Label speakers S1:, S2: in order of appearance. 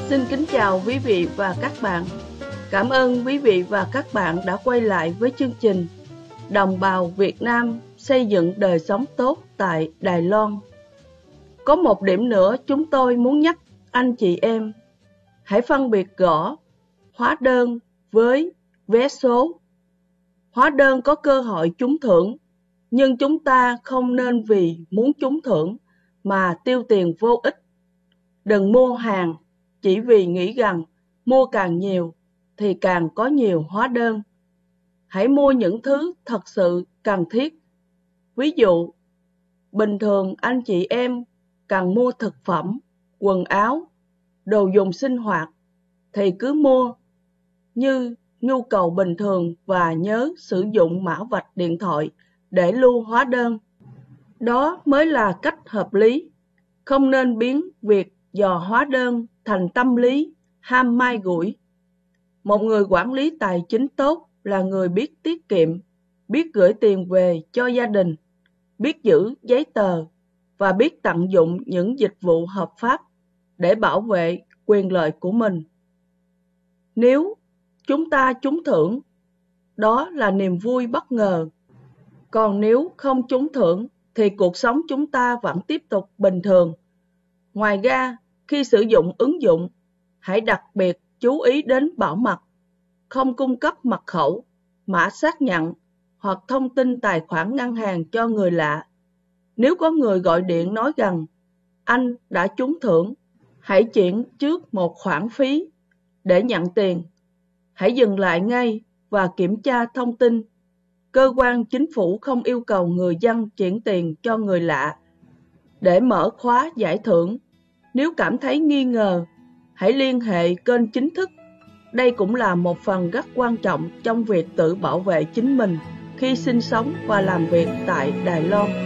S1: Xin kính chào quý vị và các bạn. Cảm ơn quý vị và các bạn đã quay lại với chương trình Đồng bào Việt Nam xây dựng đời sống tốt tại Đài Loan. Có một điểm nữa chúng tôi muốn nhắc anh chị em. Hãy phân biệt rõ hóa đơn với vé số. Hóa đơn có cơ hội trúng thưởng, nhưng chúng ta không nên vì muốn trúng thưởng mà tiêu tiền vô ích. Đừng mua hàng chỉ vì nghĩ rằng mua càng nhiều thì càng có nhiều hóa đơn. Hãy mua những thứ thật sự cần thiết. Ví dụ, bình thường anh chị em cần mua thực phẩm, quần áo, đồ dùng sinh hoạt thì cứ mua như nhu cầu bình thường và nhớ sử dụng mã vạch điện thoại để lưu hóa đơn. Đó mới là cách hợp lý. Không nên biến việc dò hóa đơn thành tâm lý ham mai rủi. Một người quản lý tài chính tốt là người biết tiết kiệm, biết gửi tiền về cho gia đình, biết giữ giấy tờ và biết tận dụng những dịch vụ hợp pháp để bảo vệ quyền lợi của mình. Nếu chúng ta trúng thưởng, đó là niềm vui bất ngờ. Còn nếu không trúng thưởng thì cuộc sống chúng ta vẫn tiếp tục bình thường. Ngoài ra, khi sử dụng ứng dụng, hãy đặc biệt chú ý đến bảo mật, không cung cấp mật khẩu, mã xác nhận hoặc thông tin tài khoản ngân hàng cho người lạ. Nếu có người gọi điện nói rằng anh đã trúng thưởng, hãy chuyển trước một khoản phí để nhận tiền. Hãy dừng lại ngay và kiểm tra thông tin. Cơ quan chính phủ không yêu cầu người dân chuyển tiền cho người lạ để mở khóa giải thưởng. Nếu cảm thấy nghi ngờ, hãy liên hệ kênh chính thức. Đây cũng là một phần rất quan trọng trong việc tự bảo vệ chính mình khi sinh sống và làm việc tại Đài Loan.